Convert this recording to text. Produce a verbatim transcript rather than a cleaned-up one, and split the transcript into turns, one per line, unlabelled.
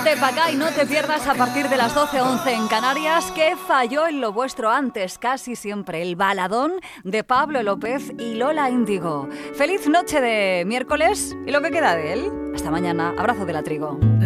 Vente pa' acá y no te pierdas a partir de las doce once en Canarias que falló en lo vuestro antes, casi siempre, el baladón de Pablo López y Lola Índigo. Feliz noche de miércoles y lo que queda de él. Hasta mañana. Abrazo de la Trigo.